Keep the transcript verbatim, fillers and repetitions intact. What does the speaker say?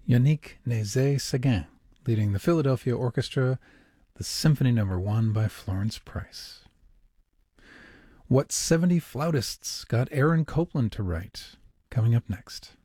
Yannick Nézet-Séguin, leading the Philadelphia Orchestra, the Symphony Number One by Florence Price. What seventy flautists got Aaron Copland to write? Coming up next.